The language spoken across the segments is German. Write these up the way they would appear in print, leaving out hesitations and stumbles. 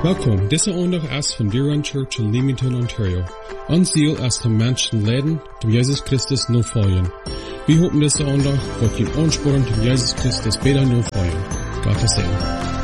Welkom, deze aandag is van Deer Run Church in Leamington, Ontario. Ons ziel is de mensen leiden, dem Jesus Christus navolgen. Wir hopen deze aandag wordt je aansporen dem Jesus Christus beter navolgen. Gottes Segen.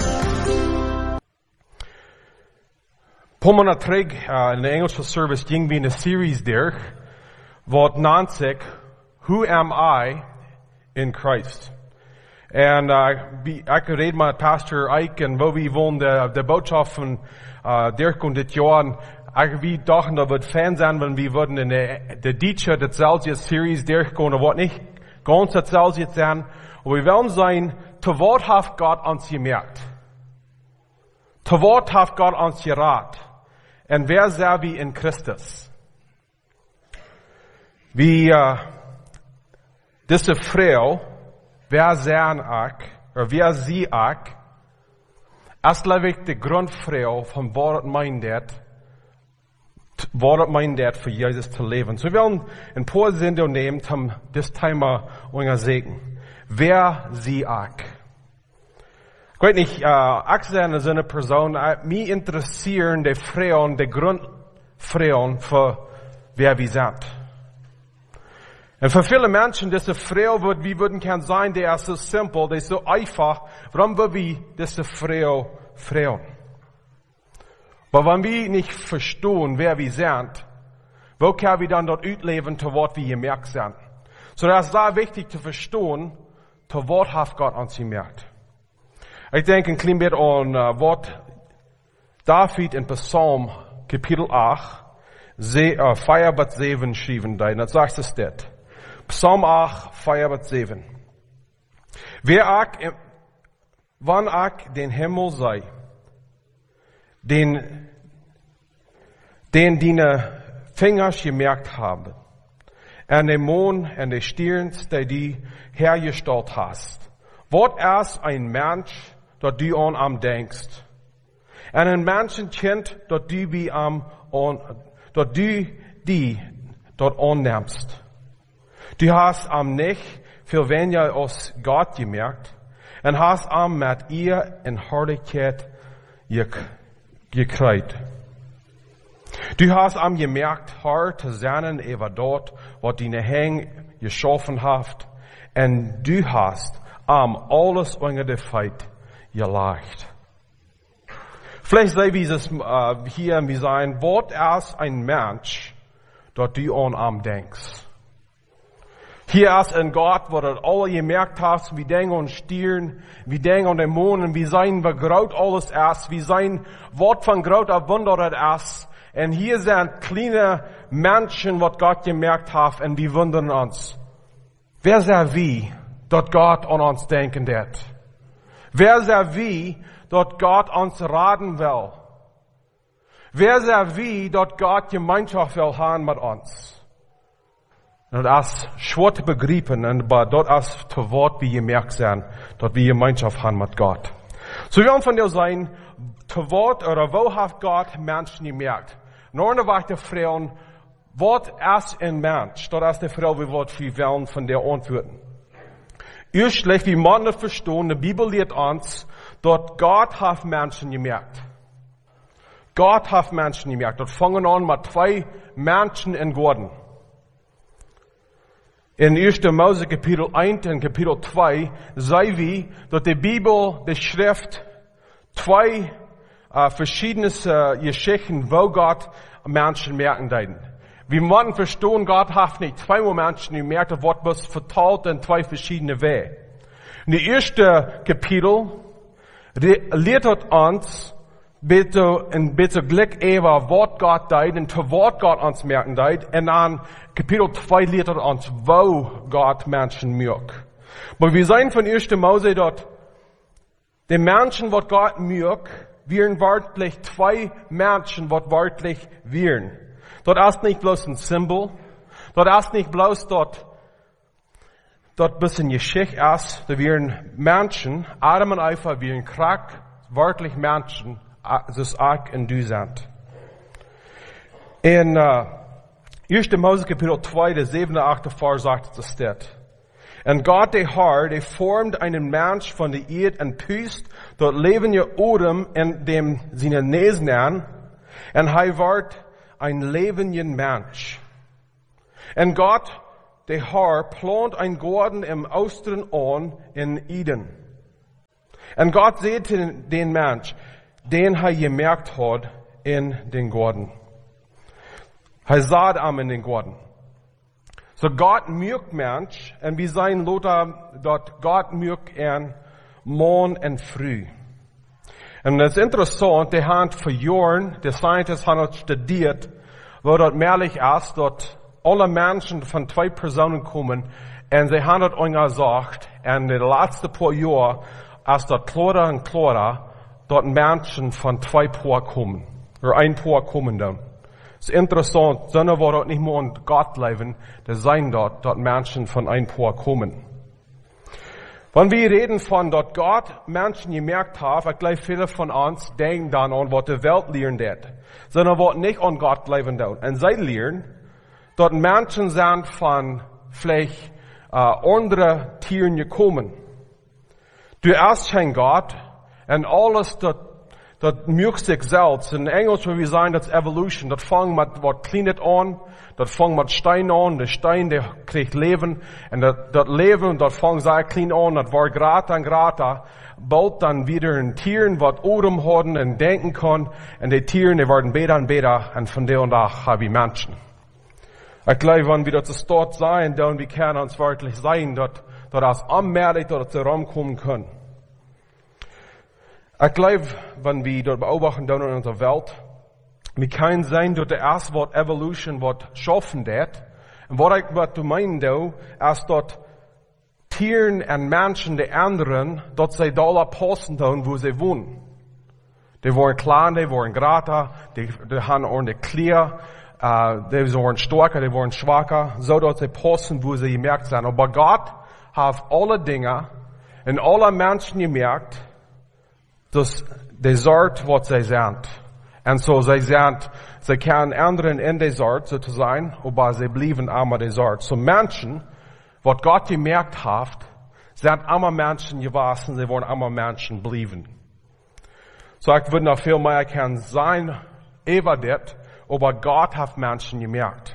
Paar Monate terug in de Engelse service ging we een series door, wat nannt zich, Who am I in Christ? En ik reed met pastor Ike en waar we wonen de boodschap van Dirk und dit jaar. En we dachten dat we het fijn zijn, wenn we würden in de Dietsche, dat Celsius series durchgehen, wat niet ganz dat Celsius zijn. Und wir wollen sein, te wat heeft Gott ons gemerkt? Te wat heeft Gott ons geraten? En wer zijn we in Christus? Deze vrouw, wer zijn ik, of wer zie ik, is leuk de grondvrouw van wat het mijn deed voor Jezus te leven. So wir wollen een paar zinnen nemen om dit thema onderzoeken. Wer zie ik? Ik weet niet, ik ben zo'n persoon, mij interesseren de vrouwen, de grondvrouwen voor wer wir sind. Und für viele Menschen, diese Frau, wir würden kein sein, die ist so simpel, die ist so einfach. Warum würden wir diese Frau frauen? Aber wenn wir nicht verstehen, wer wir sind, wo können wir dann dort ausleben, zu was wir gemerkt sind? So, das ist sehr wichtig zu verstehen, zu was hat Gott uns gemerkt. Ich denke ein klein bisschen an, was David in Psalm, Kapitel 8, 4 bis 7 schrieben, das sagt es dort. Psalm 8, 4 bis 7. Wann ich den Himmel sei, den deine Finger gemerkt haben, und den Mond und die Sterne, die hergestellt hast. Was ist ein Mensch, dass du an ihm denkst? Und ein Menschenkind, dass du die dort annimmst. Du hast am nicht viel weniger aus Gott gemerkt und hast am mit ihr in Herrlichkeit gekriegt. Du hast am gemerkt, Herr, zu sein über dort, was deine Hänge geschaffen hast, und du hast am alles unter der Feit gelegt. Vielleicht sei wir es hier, wir sagen, was ist ein Mensch, dass du an ihm denkst? Hier ist ein Gott, wo du alle gemerkt hast, wir denken an Stirn, wir denken an den Mond, wir sehen, wie groß alles ist, wir sehen, was von großer Wunder das ist. Und hier sind kleine Menschen, was Gott gemerkt hat, und wir wundern uns. Wer sind wir, dass Gott an uns denken wird? Wer sind wir, dass Gott uns raten will? Wer sind wir, dass Gott Gemeinschaft will haben mit uns? Und das ist schwer zu begreifen, aber das ist zu Wort, wie gemerkt sind, dass wir Gemeinschaft haben mit Gott. So wir wollen von dir sein, zu Wort oder wo hat Gott Menschen gemerkt? Nur eine weitere Frage, was ist ein Mensch? Das ist die Frage, wie wir wollen von der antworten. Erstlich, wie man das verstehen, die Bibel lehrt uns, dass Gott hat Menschen gemerkt. Gott hat Menschen gemerkt. Das fangen an mit 2 Menschen in Garten. In 1. Mose Kapitel 1 und Kapitel 2 sehen wir, dass die Bibel, die Schrift, 2 verschiedene Geschichten, wo Gott Menschen merken deuten. Wir müssen verstehen, Gott hat nicht 2 Menschen gemerkt, das Wort was verteilt in 2 verschiedene Wege. In der 1. Kapitel lehrt uns, bitte Glück über was Gott deut und zu was Gott uns merken deut. Und dann Kapitel 2 lehrt uns, wo Gott Menschen merkt. Aber wir sehen von 1. Mose dort, die Menschen, was Gott merkt, wären wörtlich 2 Menschen, was wörtlich wären. Dort ist nicht bloß ein Symbol. Dort ist nicht bloß dort bisschen Geschichte ist. Da wären Menschen, Adam und Eva wären krank, wörtlich Menschen, das ich und du sind. In 1. Mose Kapitel 2, der 7. und 8. Vers sagt es dort. Und Gott, der Herr, der formt einen Mensch von der Erde und pust dort leben je Odem in dem seine Nesen an. Und er wird ein lebender Mensch. Und Gott, der Herr, plant ein Garten im Osten an in Eden. Und Gott sieht den Mensch, den er gemerkt hat in den Garten. Er sah ihn in den Garten. So Gott mögt Mensch, und wir sagen Lothar, dort Gott mögt ihn morgen und früh. Und das ist interessant, die haben für Jahren, die Scientists haben studiert, wo dort mehrlich ist, dort alle Menschen von 2 Personen kommen, und sie haben dort gesagt, in den letzten paar Jahren, als dort klarer und klarer, dort Menschen von 2 Paar kommen, oder 1 Paar kommen dann. Es ist interessant, sondern wo dort nicht mehr an Gott leben, da seien dort Menschen von 1 Paar kommen. Wenn wir reden von dort Gott Menschen gemerkt haben, ich glaube viele von uns denken dann an, was die Welt lernt hat, sondern was nicht an Gott leben dort. Und sie lernen, dort Menschen sind von vielleicht anderen Tieren gekommen. Du hast kein Gott und alles dort mögt sich selbst. In Englisch würde wir sagen, das ist Evolution. Das fängt mit was Kleines an, das fängt mit Stein an, der Stein, der kriegt Leben, und das Leben, und das fängt sehr klein an, das war grata, bald dann wieder ein Tieren, was Odem haben und denken kann, und die Tieren, die werden besser und besser, und von der und da haben wir Menschen. Ich glaube, wenn wir das dort sein, dann wir können uns wirklich sein, dass das allmählich dort zusammenkommen können. Ich glaube, wenn wir dort beobachten in unserer Welt, wir können sein, dass der erste Wort Evolution wird schaffen wird. Und was du meinst, ist dort Tieren und Menschen, die anderen, dort sie da passen, wo sie wohnen. Die waren klein, die waren grata, die haben ordentlich klar, die waren stärker, die waren schwacher, so dort sie passen, wo sie gemerkt sind. Aber Gott hat alle Dinge und alle Menschen gemerkt, dass die Sort, was sie sind. Und so sie können anderen in der Sort sozusagen, aber sie blieben einmal die Sort. So Menschen, was Gott gemerkt hat, sind einmal Menschen gewesen, sie wollen einmal Menschen blieben. So ich würde noch viel mehr können sein, über das, aber Gott hat Menschen gemerkt.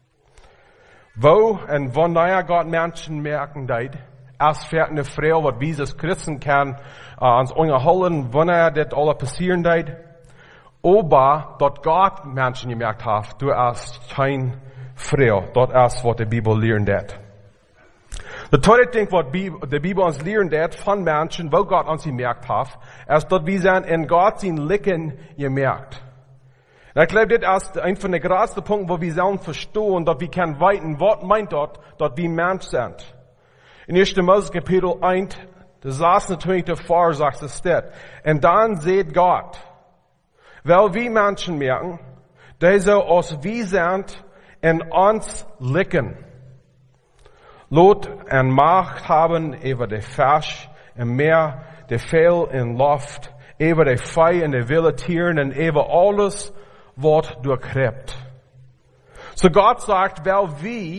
Wo und wann Gott Menschen merken, als fährt eine Frau, was wir als Christen können, uns unterhalten, wann das alles passieren wird. Aber dort Gott Menschen gemerkt hat, du hast kein Frau. Dort ist, was die Bibel lernt hat. Der zweite Ding, was die Bibel uns lernt hat von Menschen, wo Gott uns gemerkt hat, ist, dass wir sind in Gott sein Licken gemerkt. Und ich glaube, das ist ein von den größten Punkten, wo wir sollen verstehen, dass wir können weiten, was meint dort, dass wir Mensch sind. In 1. Mose Kapitel 1, der 26. Vers sagt es dort. Und dann seht Gott, weil wir Menschen merken, dass sie aus wie sind in uns licken. Lot und Macht haben über die Fisch im Meer, die Vögel in Luft, über die Vieh und die wilden Tieren und über alles, was durchkrebt. So Gott sagt, weil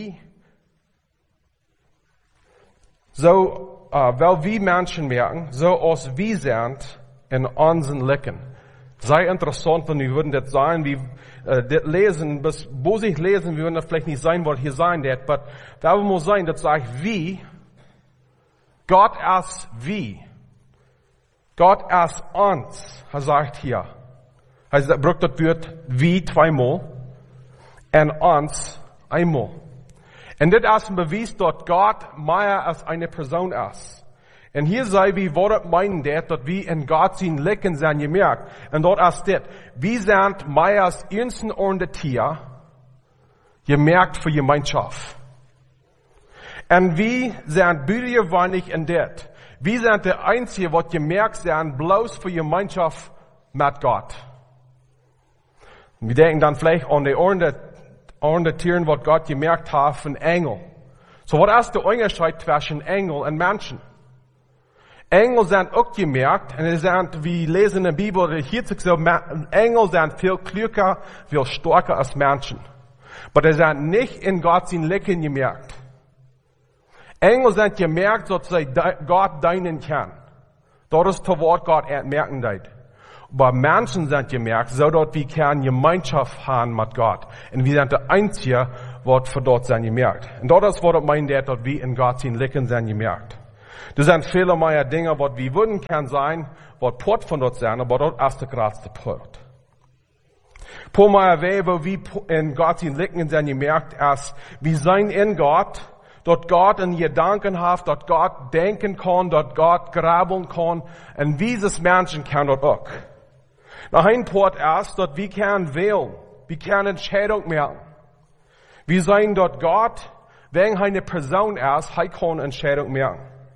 wir Menschen merken, so aus wie sind in unseren Licken. Sei interessant, wenn wir würden das sein, wie das lesen, bis wo sich lesen, wir würden das vielleicht nicht sein, was hier sein wird, aber da muss sein, das sagt wie, Gott ist wie. Gott ist uns, er sagt hier. Er braucht das Wort wie 2-mal und uns einmal. Und das ist ein Beweis, dass Gott mehr als eine Person ist. Und hier sei wie, was meinen das, dass wir in Gott sein Licken sind gemerkt. Und dort ist das, wir sind mehr als einzelne und Tier gemerkt für Gemeinschaft. Und wir sind bürgerweinig in das. Wir sind der Einzige, was gemerkt sind, bloß für Gemeinschaft mit Gott. Und wir denken dann vielleicht an die anderen Tieren, was Gott gemerkt hat, von Engel. So, was ist der Unterschied zwischen Engel und Menschen? Engel sind auch gemerkt, und wir lesen in der Bibel, hier zu sagen, Engel sind viel klüger, viel stärker als Menschen. Aber sie sind nicht in Gott sein Licken gemerkt. Engel sind gemerkt, dass sie Gott dienen kann. Das ist das Wort Gott merken deit. Aber Menschen sind gemerkt, so dass wir keine Gemeinschaft haben mit Gott. Und wir sind der Einzige, was für dort sind gemerkt. Und das ist, was ich meine, dass wir in Gott sind Licken sind gemerkt. Das sind viele mehr Dinge, was wir würden kann sein, was Port von dort sind, aber das ist der größte Port. Paar mehr Wege, wo wir in Gott sind Licken sind gemerkt, ist, wir sind in Gott, dort Gott in Gedanken hat, dort Gott denken kann, dort Gott graben kann, und dieses Menschen kann dort auch. Nach ein Port ist, dort wir können wählen, wir können Entscheidung machen. Wir sagen dort Gott, wenn eine Person ist, er kann Entscheidung machen.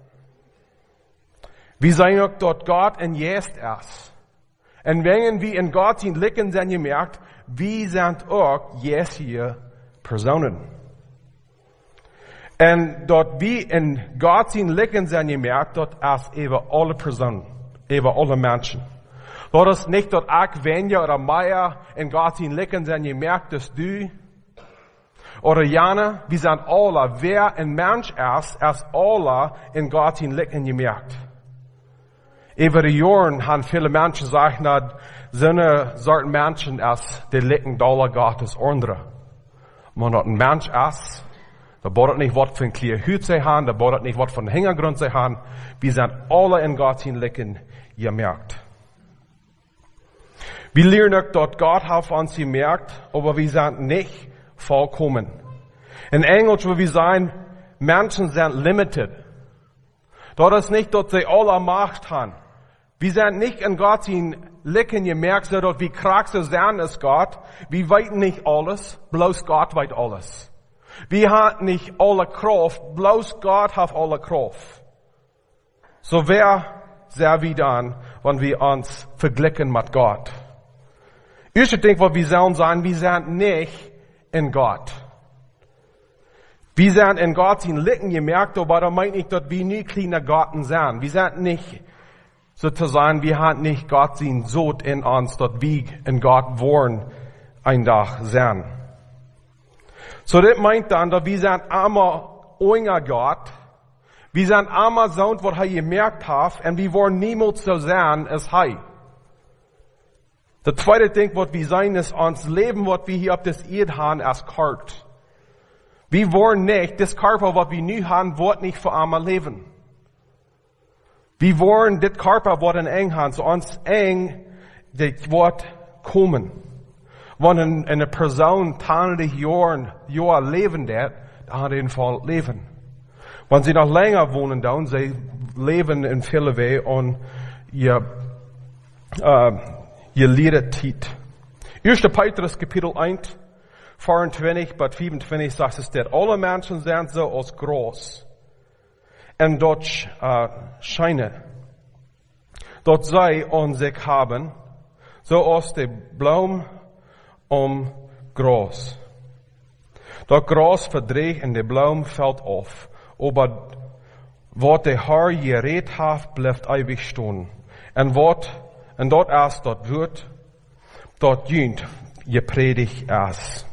Wir sagen auch dort Gott in Jesus ist. Und wenn wir in Gott sind, liegen sind gemerkt, wir sind auch Jesu Personen. Und dort wir in Gott sind, liegen sind gemerkt, dort ist über alle Personen, über alle Menschen. Dort ist nicht dort ich, Wenja oder Maya in Gott sind, liegen sind gemerkt, dass du oder Jana, wir sind alle, wer ein Mensch ist alle in Gott sind, liegen gemerkt. Über die Jahren haben viele Menschen gesagt, so eine Sorte Menschen die liegen alle Gottes andere. Man hat ein Mensch da bohrt nicht, was für ein kleiner Hut sie haben, da bohrt nicht, was für ein Hintergrund sie haben. Wir sind alle in Gott hinlegen gemerkt. Wir lernen auch, dass Gott auf uns gemerkt, aber wir sind nicht vollkommen. In Englisch, wo wir sagen, Menschen sind limited. Das ist nicht, dass sie alle Macht haben. Wir sind nicht in Gott hinlegen gemerkt, so dass wir krank sind als Gott. Wir weiten nicht alles, bloß Gott weiß alles. Wir haben nicht alle Kraft, bloß Gott hat alle Kraft. So wer sehr wir dann, wenn wir uns vergleichen mit Gott? Erste Ding, was wir sollen sagen, wir sind nicht in Gott. Wir sind in Gott sind liegen gemerkt, aber das meint nicht, dass wir nie kleine Gotten sind. Wir sind nicht, sozusagen, wir haben nicht Gott sind so in uns, dass wir in Gott wollen, ein Tag sind. So, das meint dann, dass wir sind einmal ohne Gott. Wir sind einmal so, was er gemerkt hat, und wir wollen niemals so sein, als er. Das zweite Ding, was wir sein, ist uns Leben, was wir hier auf das Erde haben, als Kart. Wir wollen nicht, das Körper, was wir nu haben, wird nicht für einmal leben. Wir wollen das Körper, was in eng haben, so uns eng, das wird kommen. Wenn eine Person 20 Jahre leben wird, dann hat er in Fall leben. Wenn sie noch länger wohnen, dann sie leben in viele Wege und ihr Liedertit. 1. Petrus Kapitel 1, 24 bis 25 sagt es dort, alle Menschen sind so als groß. Und dort scheinen, dort sei an sich haben, so als der Baum Gras. Das Gras verdreht und der Baum fällt auf. Aber was der Herr geredet hat, bleibt ewig stehen. Und dort erst dort wird, dort dient, gepredigt erst.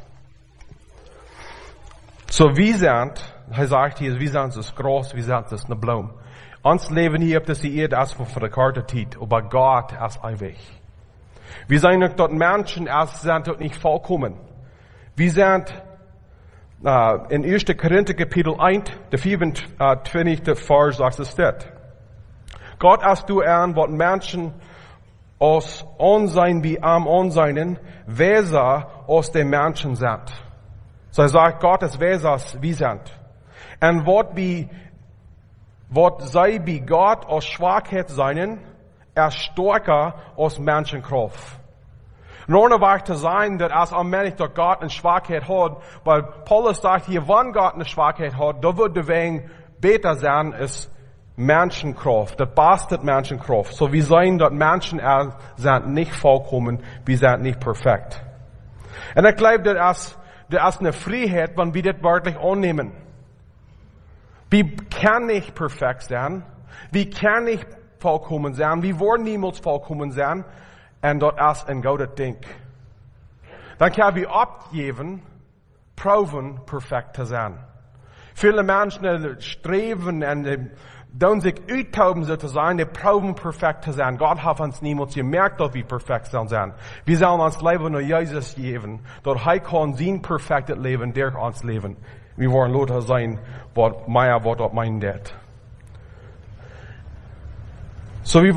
So wir sind, er sagt hier, wir sind das Gras, wir sind das Baum. Uns leben hier auf dieser Erde erstmal für die Karte Zeit, aber Gott ist ewig. Wir sagen auch, dort Menschen sind dort nicht vollkommen. Wir sind in 1. Korinther Kapitel 1, der 24. Vers sagt es dort. Gott hast du an, was Menschen aus Unsein wie am Unseinen, Weser aus den Menschen sind. So er sagt, Gott ist Wesers wie sind. Und was sei wie Gott aus Schwachheit seinen, stärker aus Menschenkraft. Nur noch zu sein, dass als allmählich dass Gott eine Schwachheit hat, weil Paulus sagt hier, wenn Gott eine Schwachheit hat, da wird der Weg besser sein als Menschenkraft. Das bastet Menschenkraft. So wir sehen, dass Menschen sind nicht vollkommen, wir sind nicht perfekt. Und ich glaube, das ist eine Freiheit, wenn wir das wörtlich annehmen. Wir können nicht perfekt sein. Wir können nicht vollkommen sein. Wir wollen niemals vollkommen sein. Und das ist ein gutes Ding. Dann können wir abgeben, proben, perfekt zu sein. Viele Menschen streben und tun sich uttauben, so zu sein, die proben perfekt zu sein. Gott hat uns niemals gemerkt, dass wir perfekt sein. Wir sollen uns Leben nur Jesus geben, dass er kann sein perfektes Leben durch uns leben. Wir wollen Leute sein, was mehr, was dort meint. So wie